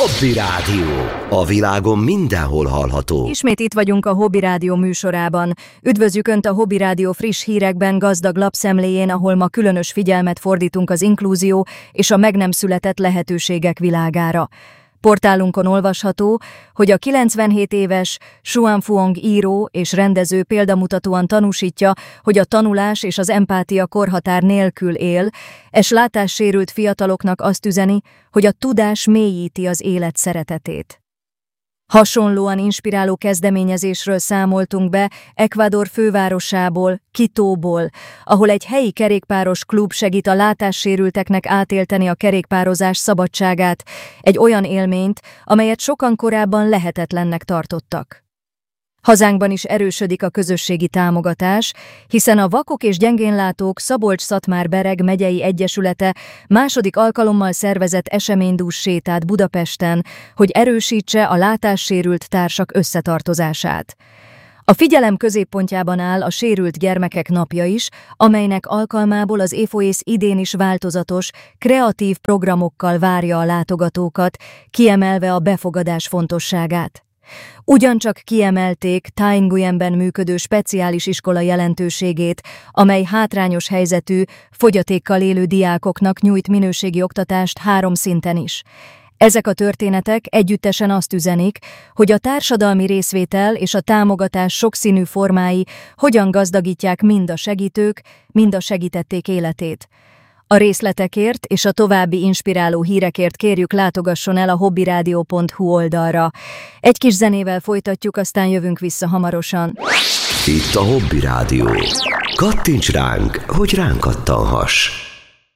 Hobby Rádió. A világon mindenhol hallható. Ismét itt vagyunk a Hobby Rádió műsorában. Üdvözljük Önt a Hobby Rádió friss hírekben, gazdag lapszemléjén, ahol ma különös figyelmet fordítunk az inklúzió és a meg nem született lehetőségek világára. Portálunkon olvasható, hogy a 97 éves Xuan Fuong író és rendező példamutatóan tanúsítja, hogy a tanulás és az empátia korhatár nélkül él, és látássérült fiataloknak azt üzeni, hogy a tudás mélyíti az élet szeretetét. Hasonlóan inspiráló kezdeményezésről számoltunk be Ecuador fővárosából, Quitóból, ahol egy helyi kerékpáros klub segít a látássérülteknek átélteni a kerékpározás szabadságát, egy olyan élményt, amelyet sokan korábban lehetetlennek tartottak. Hazánkban is erősödik a közösségi támogatás, hiszen a Vakok és Gyengénlátók Szabolcs-Szatmár-Bereg megyei egyesülete második alkalommal szervezett eseménydús sétát Budapesten, hogy erősítse a látássérült társak összetartozását. A figyelem középpontjában áll a sérült gyermekek napja is, amelynek alkalmából az EFOÉSZ idén is változatos, kreatív programokkal várja a látogatókat, kiemelve a befogadás fontosságát. Ugyancsak kiemelték Thai Nguyenben működő speciális iskola jelentőségét, amely hátrányos helyzetű, fogyatékkal élő diákoknak nyújt minőségi oktatást 3 szinten is. Ezek a történetek együttesen azt üzenik, hogy a társadalmi részvétel és a támogatás sokszínű formái hogyan gazdagítják mind a segítők, mind a segítették életét. A részletekért és a további inspiráló hírekért kérjük, látogasson el a hobbyradio.hu oldalra. Egy kis zenével folytatjuk, aztán jövünk vissza hamarosan. Itt a Hobby Rádió. Kattints ránk, hogy ránk kattanhass.